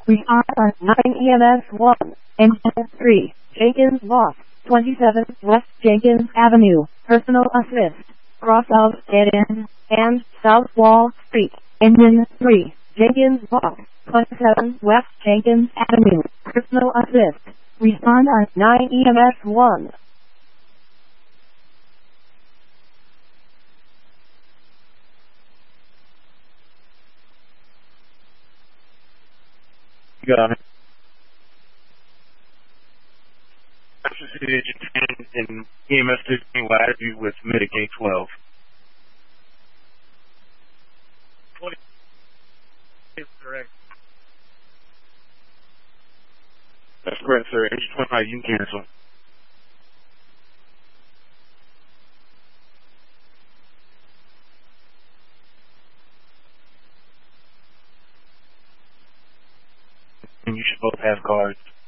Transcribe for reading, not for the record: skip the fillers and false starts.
Respond on 9 EMS 1, Engine 3, Jenkins Loft, 27 West Jenkins Avenue, Personal Assist, cross of Dead End, and South Wall Street, Engine 3, Jenkins Loft, 27 West Jenkins Avenue, Personal Assist. Respond on 9 EMS 1. Got it. Agent 10 and EMS 15 Latitude with Mitigate 12. 20 is correct. That's correct, sir. Engine 25, you can cancel. And you should both have cards.